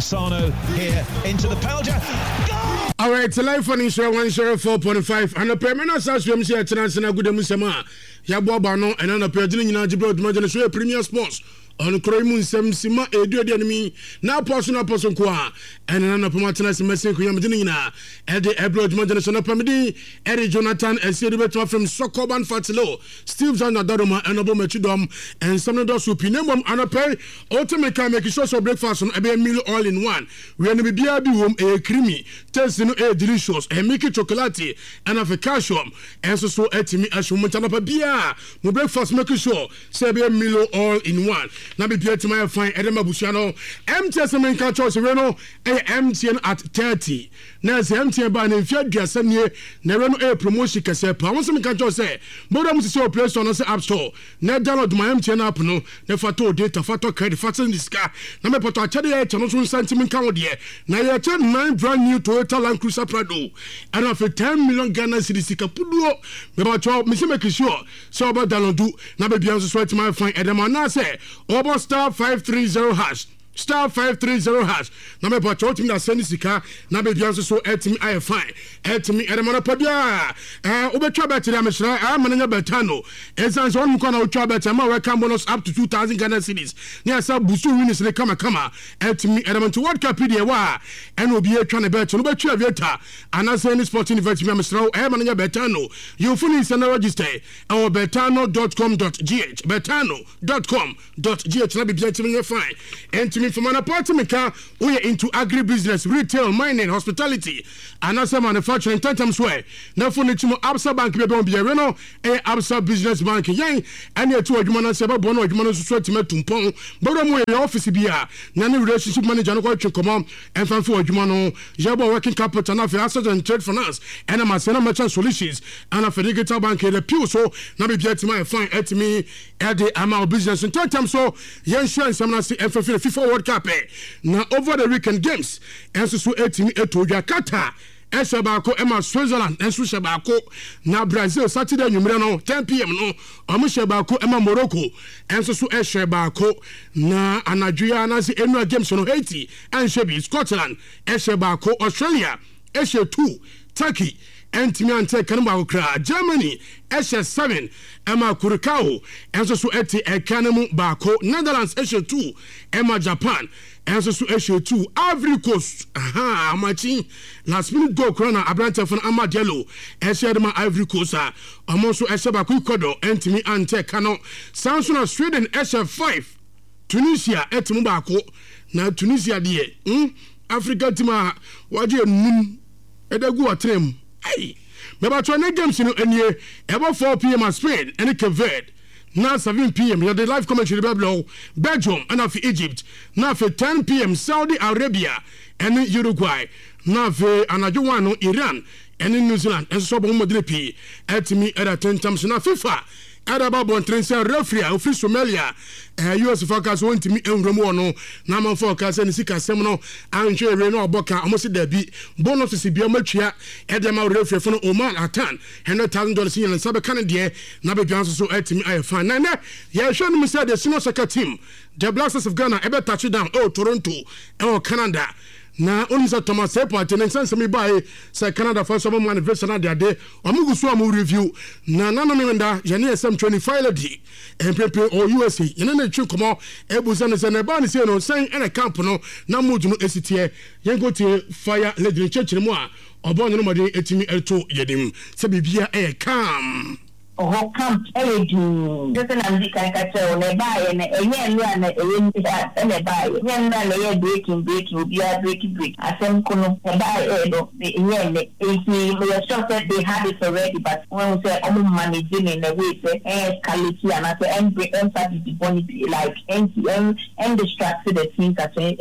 Cassano here into the penalty. All right, live on Insure 104.5 and the permanent association here tonight na good musema ya boba no and na pedin nyina gibro duma so Premier Sports on Kroimu nsem sima edu de enemy na person ko a and na pomatena se mesen ko yamdin nyina e de ebro duma so na pamdi Eric Jonathan Esiedu betwa from Sokoban Fatilo Steve John Adaroma and Obo Machidom and some do so pinemom anapay ultimate can make sure so breakfast on e meal all in one we na bibia bi wom e creamy taste no e delicious e make chocolate and of calcium and so etimi ashumutana pa bia mo breakfast make sure say be meal all in one na be bia tima fine edema busia no MTS men ka choice we no MTN at 30 na say MTN ba na mfia duasam nie na we no promotion kese pa won so men ka choice say bodo mu say Play Store no say App Store na download my MTN app no na fato data fato credit fato diska na me poto achade e chano so santim kan wo de na ye che 9 brand new Toyota Land Cruiser Prado and of 10 million Ghana cedis kapuduo me ba cho me say make sure so about download na be bia so sweat my fine edema na say over star 530 hash star 530 hash na me pa choti na send sika na be bia so etimi I fine etimi edema na pa bia obetwa betri amesra mananya betano ezan so on ko na otwa betri ma we can bonus up to 2000 Ghana cedis na sa busu winners le kama etimi edema to World Cup dia wa eno bi etwa na betri no betwa vieta ana send sporting event mi amesra mananya betano you funi send register or betano.com.gh betano.com.gh na be bia etimi fine and from an apartment car, we are into agribusiness, retail, mining, hospitality, and also manufacturing. Tantam swear. Now for the Absa Bank, we don't be a Reno, Absa Business Bank, yang, and yet to a Jumana Seba Bono, Jumana Sweat to Tumpong, but I'm way office BR, Nani relationship manager, no to come on, and fan for Jumano, Jabo working capital, and asset and trade finance, and a Masena merchant solutions, and a Fedigator Bank, the Pew, so now be get my fine at me at the amount business. And Tantam so, young Shan, some Nasi, and for FIFA World Cup na over the weekend games enso so etimi etoja Qatar Eshabako Emma Switzerland enso Shabako na Brazil Saturday nwumre no 10 PM no omo Shabako Emma Morocco enso so Eshabako na Anadria na se enu games no Haiti and Scotland Eshabako Australia Eshe 2 Turkey Entimi ante kanba okra Germany SS7 Emma Curacao enso so eti ekanemu bako Netherlands SS2 Emma Japan enso so SS2 Ivory Coast amachi last minute goal corner Abrante from Amadelo SS Ivory Coast amonso SS bako kodo entimi ante kano Samsung Sweden SS5 Tunisia etimu bako na Tunisia de Africa tima waje num edagu atrem Hey, maybe 20 games in any about 4 PM at Spain and Cape Verde. Now 7 PM, you have the live commentary below Belgium and of Egypt. Now for 10 PM, Saudi Arabia and Uruguay. Now for Anajuano, Iran and New Zealand and Sobo Modripi at me at 10 times now FIFA. Adaba bon trense referee office Somalia US forecast want me enromo no na man forecast and sika sem no anhwe we no oboka almost da bi bonus si bia matwa edema referee for Oman Atan $100,000 in sabe kan de na be bian so atimi I fan na ye hwe no say the senior soccer team the Blasters of Ghana ebe touch down Toronto Canada na onisa Thomas Airport and sense me buy say Canada for some anniversary na de omugu so am review na nano me nda yene SM25 lady and prepare or USA yene na twu komo ebuza no say na ba ne say no sen ene camp no na modu no esitie yen go to fire lady church mu a obo no mo de etimi eto yedim say bibia calm Oh, come, Eddie. Just an Andica, nearby, and a young run at a wind and a buy. Young man, a breaking, we are breaking. I sent Kono, a buy, the yen, we are shocked that they had it already, but when we say, oh, money, in the way, say, quality, and I say, and emphasize the bonity, like, and distracted the things that say,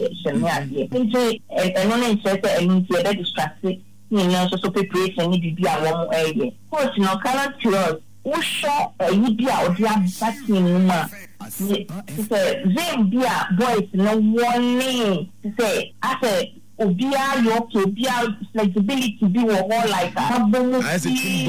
and only interested and they're distracted, you know, so preparation need to be a warm area. Of course, you know, color to us. Usho yibia odia batin ma say Zambia boys no warning say ase obia your obia flexibility be all like that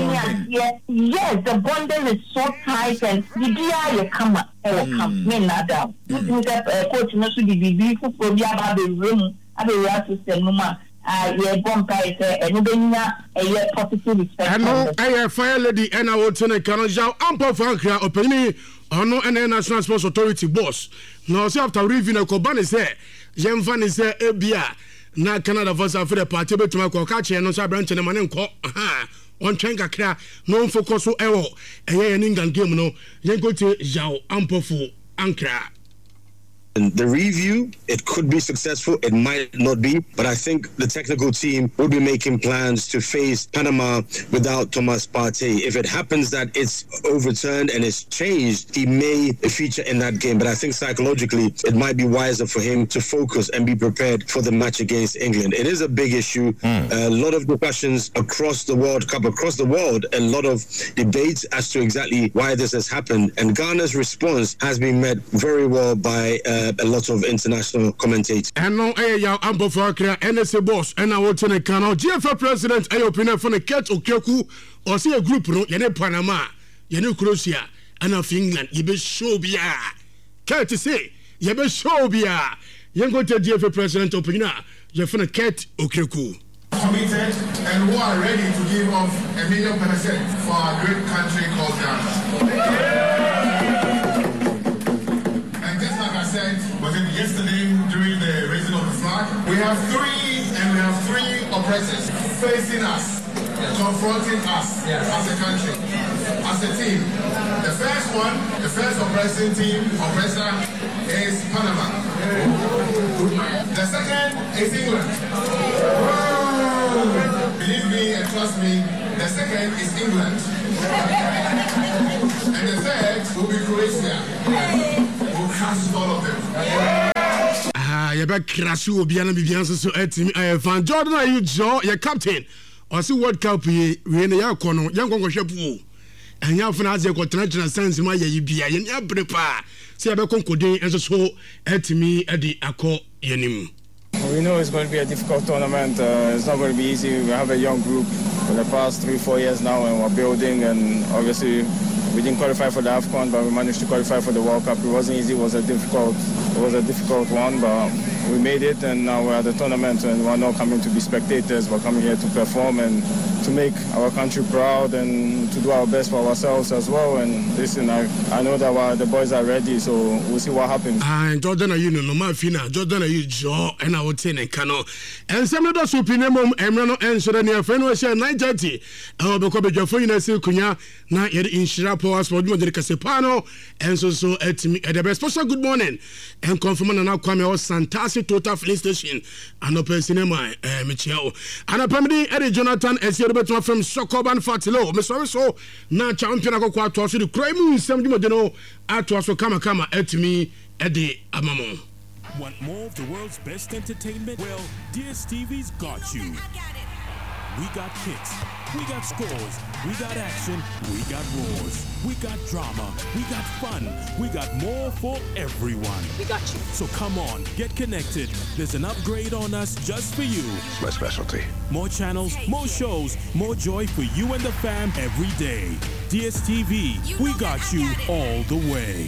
yes the bonding is so tight and yibia you come me nada coach no so be for obia ba be room abewura system no ma yeah bomb price and no positive respect and no fire lady and I would turn a canon jaw ample frankra opinion or no and National Sports Authority boss now see after reviewing a Kobani say Jem Van is Ebia na Canada voice after the party but my catch and no branch and man ko on train kakra no focus so ewo an England game no yen go to jaw ample for ankra. And the review, it could be successful, it might not be, but I think the technical team will be making plans to face Panama without Thomas Partey. If it happens that it's overturned and it's changed, he may feature in that game, but I think psychologically it might be wiser for him to focus and be prepared for the match against England. It is a big issue, a lot of discussions across the World Cup, across the world, a lot of debates as to exactly why this has happened, and Ghana's response has been met very well by a lot of international commentators. And now, I'm for NSA boss, and I will turn a canal. GFA president, I open for the Ket Okyoku, or see a group, Yene Panama, Yene Croatia, and of England. You be sure be care to say, you be sure be you go to GFA president opener, you're for the Ket Okyoku. Committed and who are ready to give off $1 million for our great country called Ghana. Was it yesterday during the raising of the flag? We have three oppressors facing us, confronting us as a country, as a team. The first oppressor is Panama. The second is England. Believe me and trust me, the second is England. And the third will be Croatia. All of them. You better crash you be an so at me. Van Jordan, are you Joe, your captain? Or see what cup we in the Yakono, young Congo and you have an answer got traditional sense in my year, and you prepare. See about Conco Day and so at me at the Ako Yenim. We know it's going to be a difficult tournament. It's not going to be easy. We have a young group for the past 3-4 years now, and we're building, and obviously we didn't qualify for the AFCON, but we managed to qualify for the World Cup. It wasn't easy. It was a difficult one, but we made it, and now we're at the tournament, and we're not coming to be spectators. We're coming here to perform and to make our country proud and to do our best for ourselves as well. And listen, I know that the boys are ready, so we'll see what happens. Jordan, you know, my fina. Jordan, you Joe, and I would say Kano. And some of those opinion, Emrano, and so then your friend was here 9:30. I will be your phone in a Kunya, not yet in Shirapo, for Modric Casepano, and so at me at the best. Special good morning, and confirming an outcome of Santasi Total Filling Station, and open cinema, Michel. And a permanent Eddie Jonathan, as you're better from Sokoban Fatilo, Mr. So, now champion of Quato, the crime, some Modeno, Atwaso Kama, at me, Eddie Amamo. Want more of the world's best entertainment? Well, DSTV's got you. We got kicks, we got scores, we got action, we got roars, we got drama, we got fun, we got more for everyone. We got you. So come on, get connected. There's an upgrade on us just for you. It's my specialty. More channels, more shows, more joy for you and the fam every day. DSTV, we got you all the way.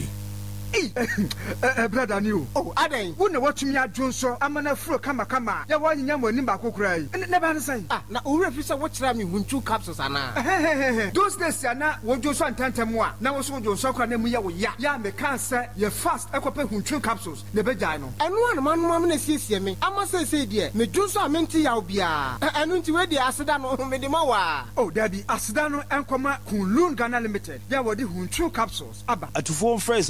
Brother new. Oh, Aden. Who know what you mean? Johnson. I'm an afro. Come. Ya want you know nimba kokrai. Never say. Na uri fisa watch me when 2 capsules ana. Those days ana wo Johnson antante mo a. Na wo so Johnson kwa na mu ya wo ya. Ya me kan say ye fast ekope hun 2 capsules. Ne bejai no. Enu an man na siesie me. Ama say die. Me Johnson amenti ya obia. Enu nti we die aseda no me de ma wa. Oh, daddy, aseda no enkoma Kunlun Ghana Limited. Ya wo de hun 2 capsules. Aba. Atufo phrase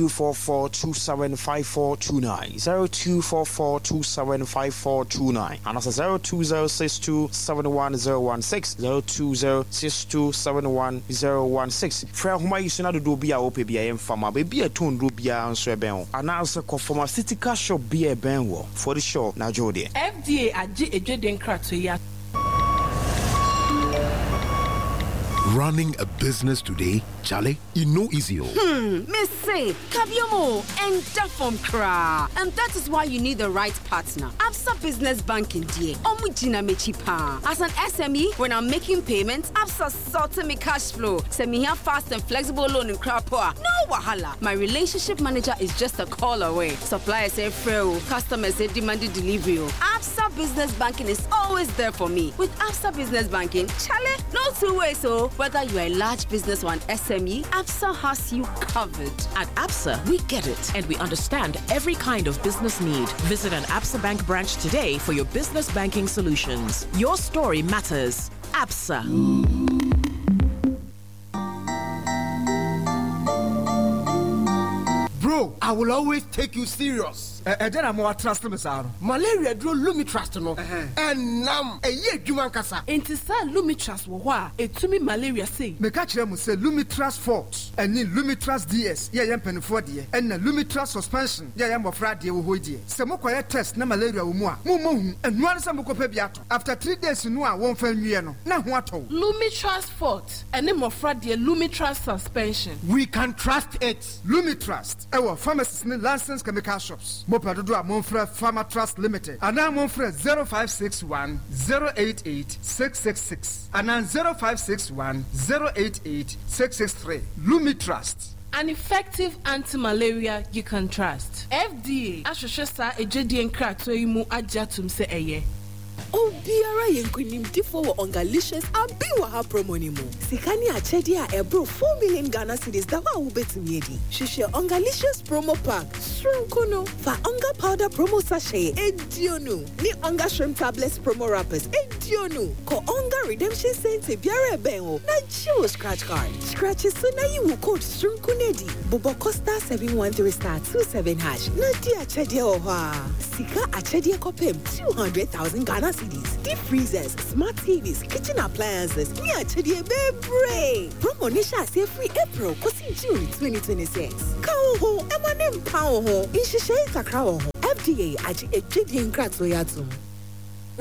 0244275429 0244275429 and that's 0206271016 0206271016 fra homa yisuna do bia ope bia emfama be bia ton do bia nso eben and also pharmaceutical shop bia ben wo for the shop na jode FDA agi edweden krato ya. Running a business today, Charlie, you know easy. Miss say, Kabiomo and Dafom Kra. And that is why you need the right partner. Absa Business Banking dear. Omujina mechipa. As an SME, when I'm making payments, Absa sorting me cash flow. Send me here fast and flexible loan in Krapoa. No wahala. My relationship manager is just a call away. Suppliers say free, customers say demanded delivery. Absa Business Banking is always there for me. With Absa Business Banking, Charlie, no two ways. So whether you are a large business or an SME, Absa has you covered. At Absa, we get it and we understand every kind of business need. Visit an Absa Bank branch today for your business banking solutions. Your story matters. Absa. Bro, I will always take you serious. Then I'm more trust me, sir. Malaria drew Lumitrust no. And now a year Juman Kasa. Enti sa Lumitrust wo wa etumi malaria say. Me catch them say Lumitrust Forte and then Lumitrust DS. Yeah, yam penfo de. And na Lumitrust suspension. Yeah, yam ofra de wo hoidie. Se mo kwaya test na malaria wo mu a. Mo hu. And no answer mo kopa biato. After 3 days no a won fa nwie no. Na ho ato. Lumitrust Forte and then ofra de Lumitrust suspension. We can trust it. Lumitrust. Our pharmacists and licensed chemical shops. Mopadodo a Monfre Pharma Trust Limited. And now Monfre 0561 088 666. And now 0561 088 663. Lumitrust. An effective anti-malaria you can trust. FDA. Ashosha ejedi enkra to imu ajatum se eye. Obiara yenkunim tifo wo Ongalicious abi wa ha promo ni mu. Sikani achedi a ebro 4 million Ghana cedis da wa ubetumi edi. Shishe Ongalicious promo pack. Shrimp fa onga powder promo sachet edionu. Ni onga shrimp tablets promo wrappers edionu. Ko onga redemption cents biara benwo. Na chiwo scratch card. Scratch so na you code shrimp kunedi. Bobo Costa 713*27#. Na di achedi oha. Sika achedi kopem 200,000 Ghana cedis. Deep freezers, smart TVs, kitchen appliances. Ni achedi bebre. Promo nisha say free April kosi June 2026. Kawo ho emanem pawo ho. Inshishe takra ho. FDA aji ejidi nkratso yatum.